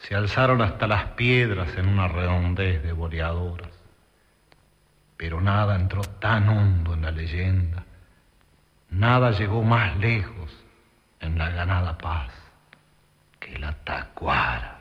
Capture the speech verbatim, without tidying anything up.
se alzaron hasta las piedras en una redondez de boleadoras. Pero nada entró tan hondo en la leyenda, nada llegó más lejos en la ganada paz que la tacuara.